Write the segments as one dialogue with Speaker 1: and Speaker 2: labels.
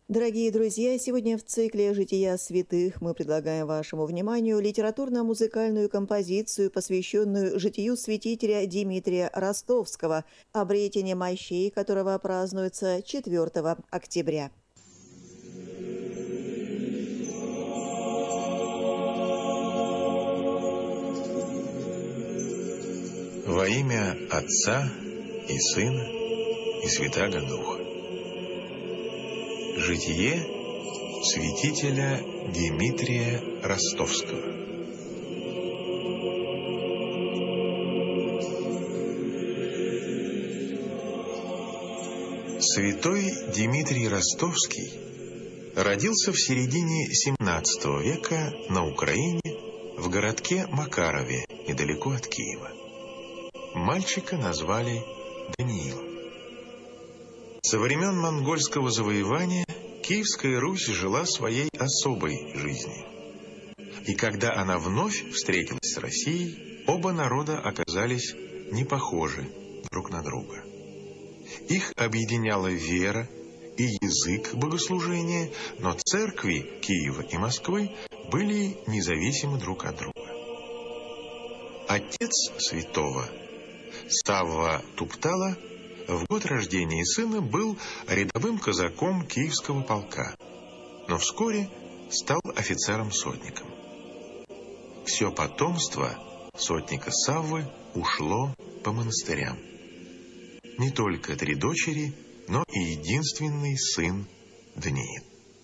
Speaker 1: Дорогие друзья, сегодня в цикле «Жития святых» мы предлагаем вашему вниманию литературно-музыкальную композицию, посвященную житию святителя Димитрия Ростовского, обретение мощей которого празднуется 4 октября.
Speaker 2: Во имя Отца и Сына и Святаго Духа. Житие святителя Димитрия Ростовского. Святой Димитрий Ростовский родился в середине XVII века на Украине, в городке Макарове, недалеко от Киева. Мальчика назвали Даниил. Со времен монгольского завоевания Киевская Русь жила своей особой жизнью. И когда она вновь встретилась с Россией, оба народа оказались не похожи друг на друга. Их объединяла вера и язык богослужения, но церкви Киева и Москвы были независимы друг от друга. Отец святого, Савва Туптала, в год рождения сына был рядовым казаком Киевского полка, но вскоре стал офицером-сотником. Все потомство сотника Саввы ушло по монастырям. Не только 3 дочери, но и единственный сын Даниил.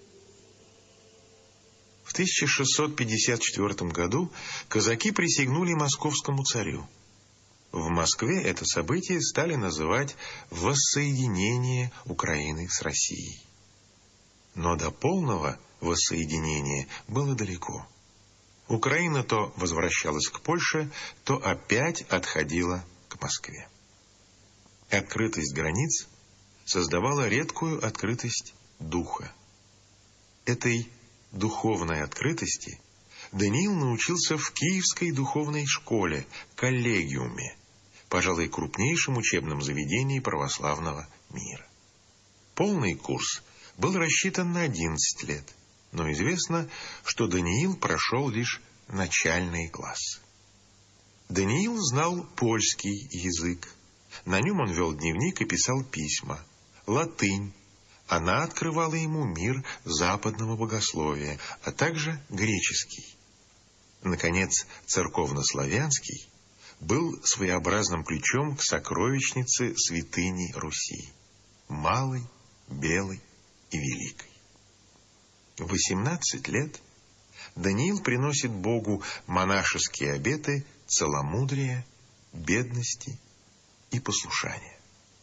Speaker 2: В 1654 году казаки присягнули московскому царю. В Москве это событие стали называть «воссоединение Украины с Россией». Но до полного воссоединения было далеко. Украина то возвращалась к Польше, то опять отходила к Москве. Открытость границ создавала редкую открытость духа. Этой духовной открытости Даниил научился в Киевской духовной школе, коллегиуме, пожалуй, крупнейшем учебном заведении православного мира. Полный курс был рассчитан на 11 лет, но известно, что Даниил прошел лишь начальные классы. Даниил знал польский язык. На нем он вел дневник и писал письма. Латынь. Она открывала ему мир западного богословия, а также греческий. Наконец, церковнославянский был своеобразным ключом к сокровищнице святыней Руси – малой, белой и великой. В 18 лет Даниил приносит Богу монашеские обеты целомудрия, бедности и послушания.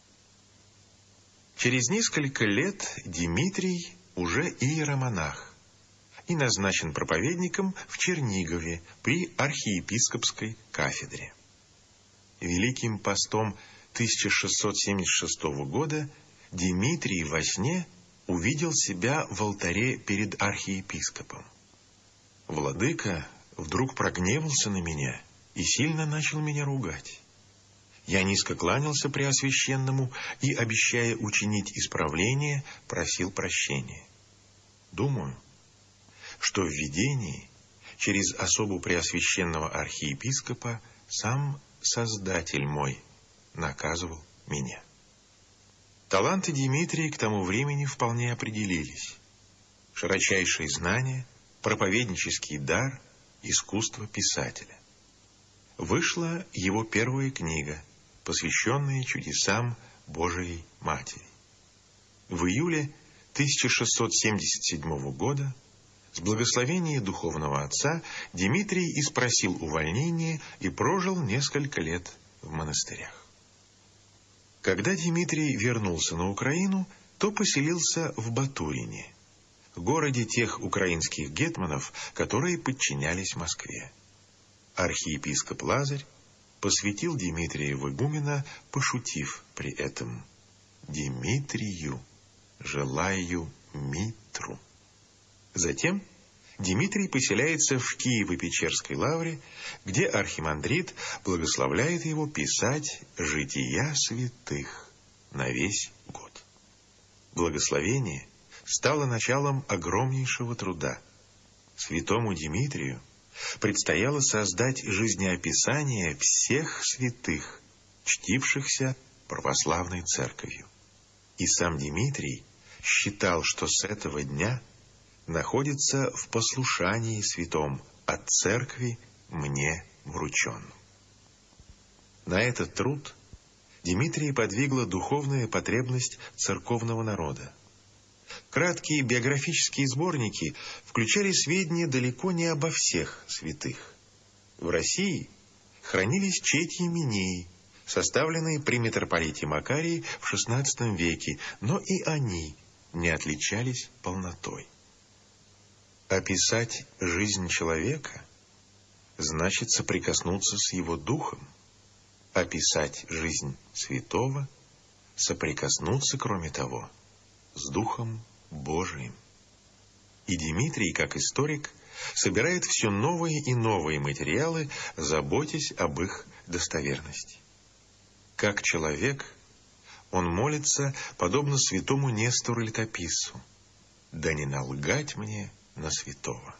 Speaker 2: Через несколько лет Димитрий уже иеромонах и назначен проповедником в Чернигове при архиепископской кафедре. Великим постом 1676 года Димитрий во сне увидел себя в алтаре перед архиепископом. «Владыка вдруг прогневался на меня и сильно начал меня ругать. Я низко кланялся Преосвященному и, обещая учинить исправление, просил прощения. Думаю, что в видении через особу Преосвященного архиепископа сам Создатель мой наказывал меня». Таланты Димитрия к тому времени вполне определились. Широчайшие знания, проповеднический дар, искусство писателя. Вышла его первая книга, посвященная чудесам Божией Матери. В июле 1677 года с благословения духовного отца Димитрий испросил увольнение и прожил несколько лет в монастырях. Когда Димитрий вернулся на Украину, то поселился в Батурине, городе тех украинских гетманов, которые подчинялись Москве. Архиепископ Лазарь посвятил Димитрия в игумена, пошутив при этом: «Димитрию желаю митру». Затем Димитрий поселяется в Киево-Печерской лавре, где архимандрит благословляет его писать «Жития святых» на весь год. Благословение стало началом огромнейшего труда. Святому Димитрию предстояло создать жизнеописание всех святых, чтившихся православной церковью. И сам Димитрий считал, что с этого дня находится в послушании святом от церкви мне врученном. На этот труд Димитрия подвигла духовная потребность церковного народа. Краткие биографические сборники включали сведения далеко не обо всех святых. В России хранились чети Минеи, составленные при митрополите Макарии в XVI веке, но и они не отличались полнотой. Описать жизнь человека значит соприкоснуться с его духом. Описать жизнь святого — соприкоснуться, кроме того, с Духом Божиим. И Димитрий, как историк, собирает все новые и новые материалы, заботясь об их достоверности. Как человек, он молится, подобно святому Нестору Летописцу: «Да не налгать мне на святого».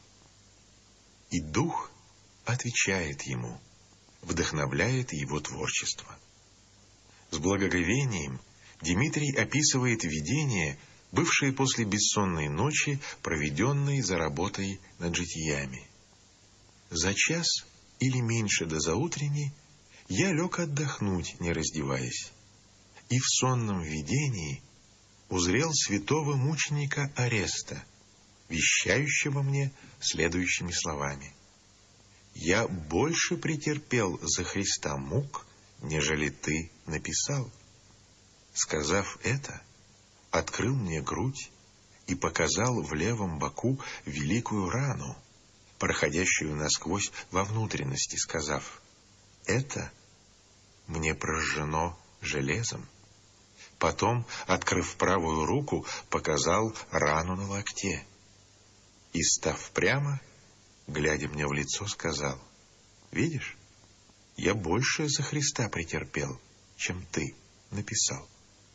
Speaker 2: И Дух отвечает ему, вдохновляет его творчество. С благоговением Димитрий описывает видения, бывшие после бессонной ночи, проведенной за работой над житиями. «За час или меньше до заутренней я лег отдохнуть, не раздеваясь, и в сонном видении узрел святого мученика Ареста, вещающего мне следующими словами: «Я больше претерпел за Христа мук, нежели ты написал». Сказав это, открыл мне грудь и показал в левом боку великую рану, проходящую насквозь во внутренности, сказав: «Это мне прожжено железом». Потом, открыв правую руку, показал рану на локте и, став прямо, глядя мне в лицо, сказал: «Видишь, я больше за Христа претерпел, чем ты написал».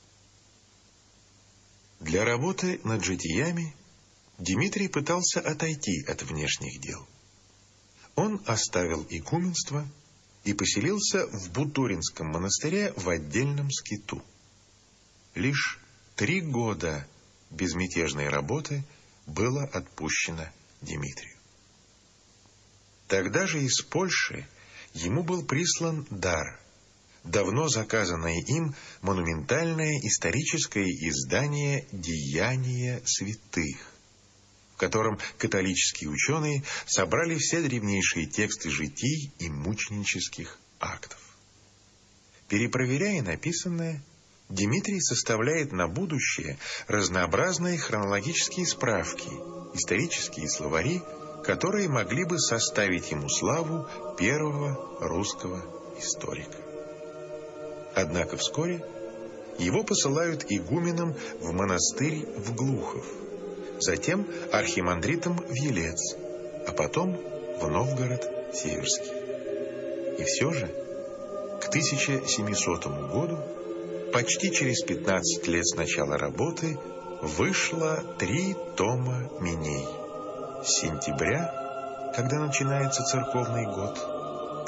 Speaker 2: Для работы над житиями Димитрий пытался отойти от внешних дел. Он оставил игуменство и поселился в Буторинском монастыре в отдельном скиту. Лишь 3 года безмятежной работы было отпущено Димитрию. Тогда же из Польши ему был прислан дар, давно заказанное им монументальное историческое издание «Деяния святых», в котором католические ученые собрали все древнейшие тексты житий и мученических актов. Перепроверяя написанное, Димитрий составляет на будущее разнообразные хронологические справки, исторические словари, которые могли бы составить ему славу первого русского историка. Однако вскоре его посылают игуменом в монастырь в Глухов, затем архимандритом в Елец, а потом в Новгород Северский. И все же к 1700 году, почти через 15 лет с начала работы, вышло 3 тома Миней. С сентября, когда начинается церковный год,